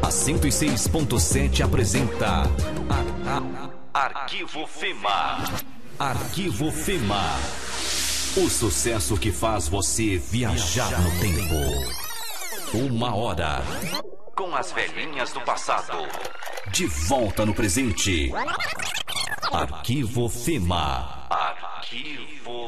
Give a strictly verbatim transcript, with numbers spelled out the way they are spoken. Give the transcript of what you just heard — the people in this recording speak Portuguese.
A cento e seis ponto sete apresenta a, a, Arquivo Fema. Arquivo Fema. O sucesso que faz você viajar no tempo. Uma hora com as velhinhas do passado. De volta no presente. Arquivo Fema. Arquivo